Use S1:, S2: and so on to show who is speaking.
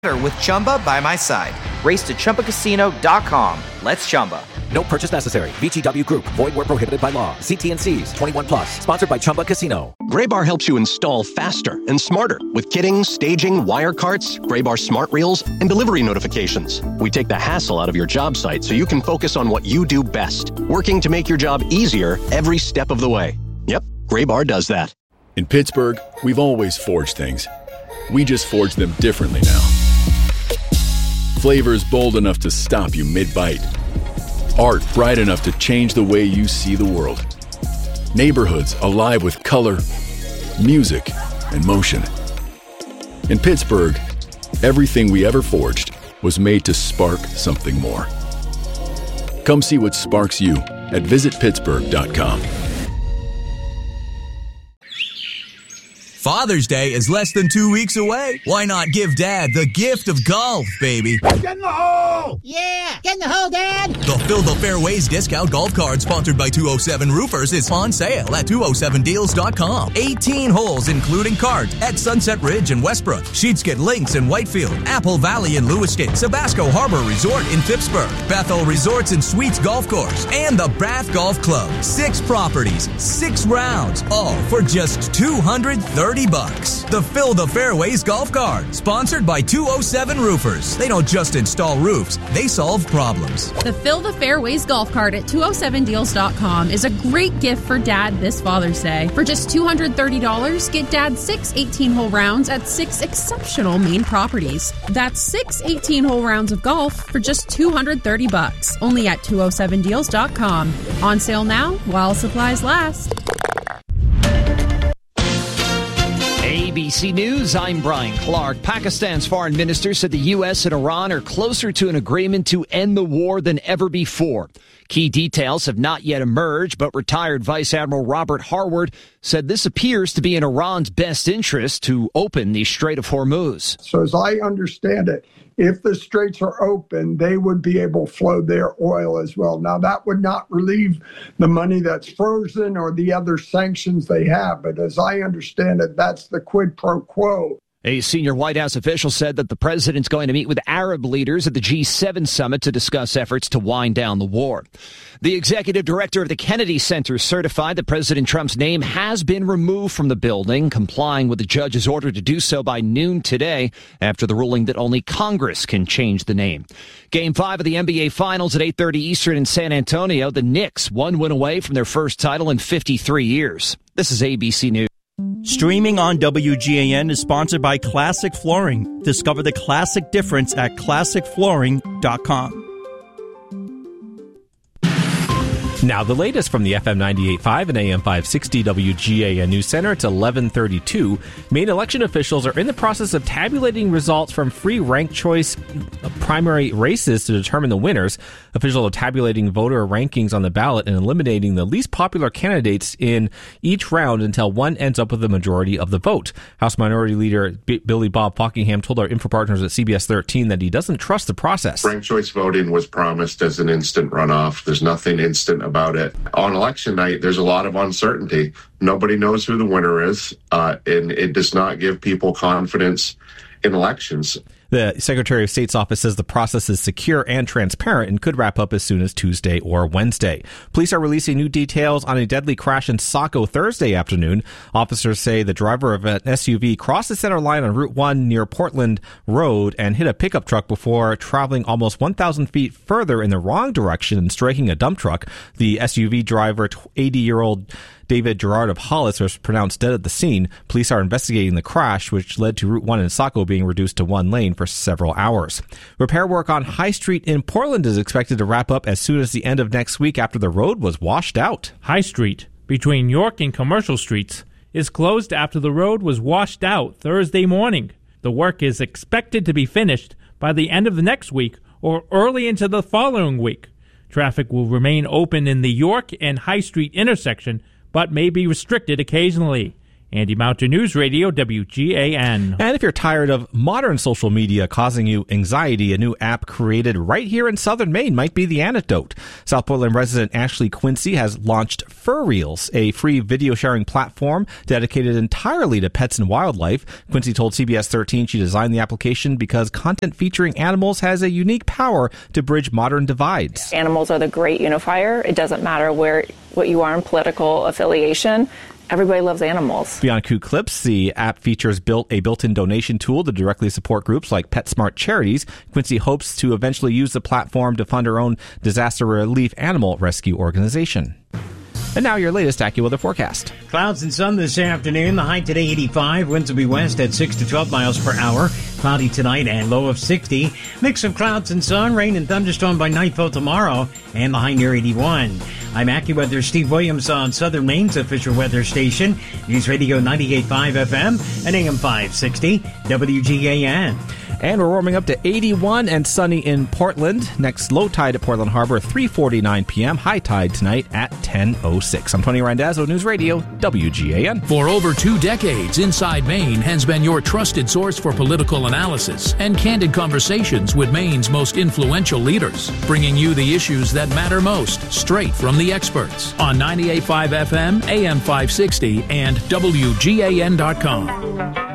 S1: with Chumba by my side. Race to ChumbaCasino.com. Let's Chumba.
S2: No purchase necessary. VGW Group. Void where prohibited by law. See T&Cs. 21 plus. Sponsored by Chumba Casino.
S3: Graybar helps you install faster and smarter with kitting, staging, wire carts, Graybar smart reels, and delivery notifications. We take the hassle out of your job site so you can focus on what you do best, working to make your job easier every step of the way. Yep, Graybar does that.
S4: In Pittsburgh, we've always forged things. We just forge them differently now. Flavors bold enough to stop you mid-bite. Art bright enough to change the way you see the world. Neighborhoods alive with color, music, and motion. In Pittsburgh, everything we ever forged was made to spark something more. Come see what sparks you at visitpittsburgh.com.
S5: Father's Day is less than 2 weeks away. Why not give Dad the gift of golf, baby?
S6: Get in the hole! Yeah, get in the hole, Dad!
S5: The Fill the Fairways discount golf card sponsored by 207 Roofers is on sale at 207deals.com. 18 holes including cards at Sunset Ridge in Westbrook, Sheetskin Links in Whitefield, Apple Valley in Lewiston, Sabasco Harbor Resort in Phippsburg, Bethel Resorts and Suites Golf Course, and the Bath Golf Club. 6 properties, 6 rounds, all for just $230. The Fill the Fairways golf card, sponsored by 207 Roofers. They don't just install roofs, they solve problems.
S7: The Fill the Fairways golf card at 207deals.com is a great gift for Dad this Father's Day. For just $230, get Dad 6 18-hole rounds at 6 exceptional Maine properties. That's 6 18-hole rounds of golf for just $230. Only at 207deals.com. On sale now while supplies last.
S8: ABC News, I'm Brian Clark. Pakistan's foreign minister said the U.S. and Iran are closer to an agreement to end the war than ever before. Key details have not yet emerged, but retired Vice Admiral Robert Harward said this appears to be in Iran's best interest to open the Strait of Hormuz.
S9: So as I understand it, if the straits are open, they would be able to flow their oil as well. Now, that would not relieve the money that's frozen or the other sanctions they have. But as I understand it, that's the quid pro quo.
S8: A senior White House official said that the president's going to meet with Arab leaders at the G7 summit to discuss efforts to wind down the war. The executive director of the Kennedy Center certified that President Trump's name has been removed from the building, complying with the judge's order to do so by noon today after the ruling that only Congress can change the name. Game 5 of the NBA Finals at 8:30 Eastern in San Antonio. The Knicks 1 win away from their first title in 53 years. This is ABC News.
S10: Streaming on WGAN is sponsored by Classic Flooring. Discover the classic difference at ClassicFlooring.com.
S11: Now the latest from the FM 98.5 and AM 560 WGAN News Center. It's 11:32. Maine election officials are in the process of tabulating results from free ranked choice primary races to determine the winners. Officials are tabulating voter rankings on the ballot and eliminating the least popular candidates in each round until one ends up with the majority of the vote. House Minority Leader Billy Bob Fockingham told our info partners at CBS 13 that he doesn't trust the process.
S12: Ranked choice voting was promised as an instant runoff. There's nothing instant about it. On election night, there's a lot of uncertainty. Nobody knows who the winner is, and it does not give people confidence in elections.
S11: The Secretary of State's office says the process is secure and transparent and could wrap up as soon as Tuesday or Wednesday. Police are releasing new details on a deadly crash in Saco Thursday afternoon. Officers say the driver of an SUV crossed the center line on Route 1 near Portland Road and hit a pickup truck before traveling almost 1,000 feet further in the wrong direction and striking a dump truck. The SUV driver, 80-year-old David Gerard of Hollis, was pronounced dead at the scene. Police are investigating the crash, which led to Route 1 in Saco being reduced to one lane for several hours. Repair work on High Street in Portland is expected to wrap up as soon as the end of next week after the road was washed out.
S13: High Street, between York and Commercial Streets, is closed after the road was washed out Thursday morning. The work is expected to be finished by the end of the next week or early into the following week. Traffic will remain open in the York and High Street intersection, but may be restricted occasionally. Andy Mountain News Radio, WGAN.
S11: And if you're tired of modern social media causing you anxiety, a new app created right here in southern Maine might be the antidote. South Portland resident Ashley Quincy has launched Fur Reels, a free video sharing platform dedicated entirely to pets and wildlife. Quincy told CBS 13 she designed the application because content featuring animals has a unique power to bridge modern divides.
S14: Animals are the great unifier. It doesn't matter what you are in political affiliation. Everybody loves animals.
S11: Beyond cute clips, the app features a built-in donation tool to directly support groups like PetSmart Charities. Quincy hopes to eventually use the platform to fund her own disaster relief animal rescue organization. And now your latest AccuWeather forecast.
S6: Clouds and sun this afternoon. The high today 85. Winds will be west at 6 to 12 miles per hour. Cloudy tonight and low of 60. Mix of clouds and sun, rain and thunderstorm by nightfall tomorrow. And the high near 81. I'm AccuWeather Steve Williams on Southern Maine's official weather station. News Radio 98.5 FM and AM 560 WGAN.
S11: And we're warming up to 81 and sunny in Portland. Next low tide at Portland Harbor, 3:49 p.m. High tide tonight at 10:06. I'm Tony Randazzo, News Radio, WGAN.
S15: For over 2 decades, Inside Maine has been your trusted source for political analysis and candid conversations with Maine's most influential leaders, bringing you the issues that matter most, straight from the experts, on 98.5 FM, AM 560, and WGAN.com.